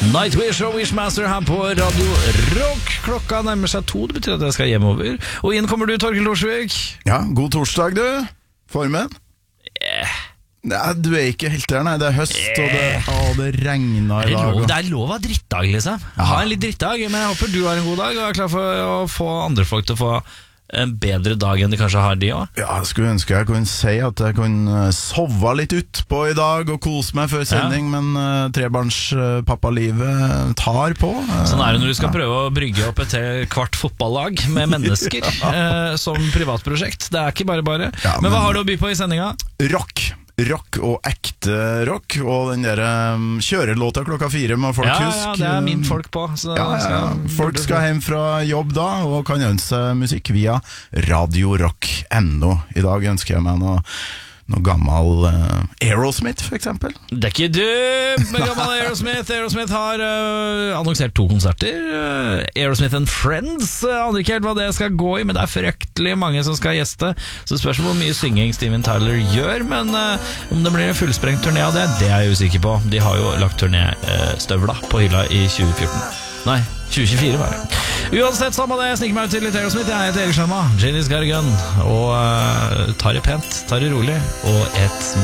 Nightwish og Wishmaster her på Radio Rock. Klokka nærmer seg 2, det betyr at jeg skal hjemover. Og inn kommer du, Torkel Thorsvik. Ja, god torsdag du. Formen? Nei, du er ikke helt der, nei. Det er høst, og det regner i dag. Det er lov av drittdag, liksom. Ha en litt drittdag, men jeg håper du har en god dag og er klar for å få andre folk til å få en bedre dag enn de kanskje har de også. Ja, jeg skulle ønske jeg kunne si at jeg kunne sove litt ut på i dag og kose meg før sending, men trebarnspappalivet tar på. Sånn er det når du skal prøve å brygge opp et kvart fotballag med mennesker som privatprosjekt. Det er ikke bare. Ja, men hva har du å by på i sendinga? Rock og ekte rock. Og den der kjørelåta klokka 4 må folk huske. Ja, det er min folk på så Folk skal hjem fra jobb da og kan ønske seg musikk via radiorock.no. I dag ønsker jeg meg noe gammel Aerosmith for eksempel. Det er ikke du med gammel Aerosmith. Aerosmith har annonsert 2 konserter. Aerosmith and Friends. Aner ikke helt hva det skal gå i, men det er fryktelig mange som skal gjeste. Så det spørs hvor mye synging Steven Tyler gjør. Men om det blir en fullsprengt turné av det er jeg usikker på. De har jo lagt turnéstøvla på hylla i 2014. Nei, 2024 var det. Uansett, samme det, jeg snikker meg ut til litt Aerosmith. Jeg heter Erik Slemma, Janie's Got a Gun. Og tar det pent, tar det rolig, og et